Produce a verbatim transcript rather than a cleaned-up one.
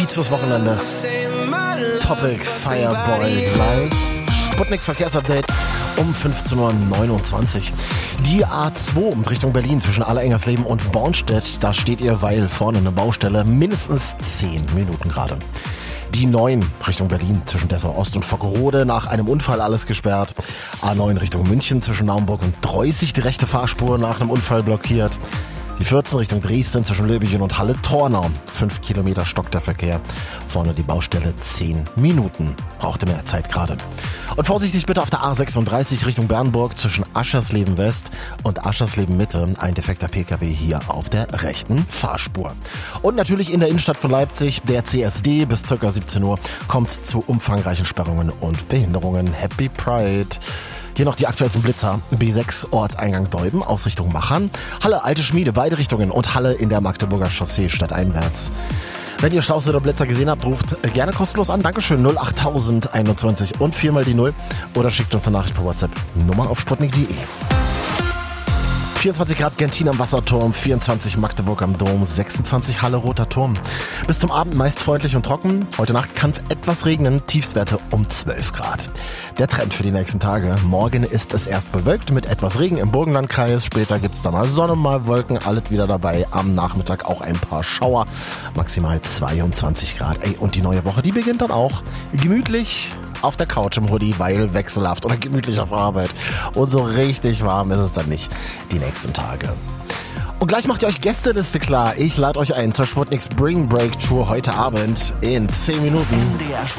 Beats fürs Wochenende. Topic Fireboy gleich. Sputnik Verkehrsupdate um fünfzehn Uhr neunundzwanzig. Die A zwei Richtung Berlin zwischen Allerengersleben und Bornstedt. Da steht ihr, weil vorne eine Baustelle, mindestens zehn Minuten gerade. Die neun Richtung Berlin zwischen Dessau Ost und Fockerode, nach einem Unfall alles gesperrt. A neun Richtung München zwischen Naumburg und Dreußig, die rechte Fahrspur nach einem Unfall blockiert. Die vierzehn Richtung Dresden zwischen Löbingen und Halle-Tornau. Fünf Kilometer stockt der Verkehr. Vorne die Baustelle zehn Minuten. Brauchte mehr Zeit gerade. Und vorsichtig bitte auf der A sechsunddreißig Richtung Bernburg zwischen Aschersleben West und Aschersleben Mitte. Ein defekter P K W hier auf der rechten Fahrspur. Und natürlich in der Innenstadt von Leipzig. Der C S D bis ca. siebzehn Uhr kommt zu umfangreichen Sperrungen und Behinderungen. Happy Pride. Hier noch die aktuellsten Blitzer. B sechs Ortseingang Deuben, Ausrichtung Machern. Halle, Alte Schmiede, beide Richtungen. Und Halle in der Magdeburger Chaussee stadteinwärts. Wenn ihr Staus oder Blitzer gesehen habt, ruft gerne kostenlos an. Dankeschön. null acht tausend einundzwanzig und viermal die null. Oder schickt uns eine Nachricht per WhatsApp. Nummer auf sputnik punkt de. vierundzwanzig Grad Gentin am Wasserturm, vierundzwanzig Magdeburg am Dom, sechsundzwanzig Halle Roter Turm. Bis zum Abend meist freundlich und trocken. Heute Nacht kann etwas regnen, Tiefstwerte um zwölf Grad. Der Trend für die nächsten Tage. Morgen ist es erst bewölkt mit etwas Regen im Burgenlandkreis. Später gibt's dann mal Sonne, mal Wolken, alles wieder dabei. Am Nachmittag auch ein paar Schauer. Maximal zweiundzwanzig Grad. Ey, und die neue Woche, die beginnt dann auch gemütlich auf der Couch im Hoodie, weil wechselhaft oder gemütlich auf Arbeit. Und so richtig warm ist es dann nicht die nächsten Tage. Und gleich macht ihr euch Gästeliste klar. Ich lade euch ein zur Sputnik Spring Break Tour heute Abend in zehn Minuten.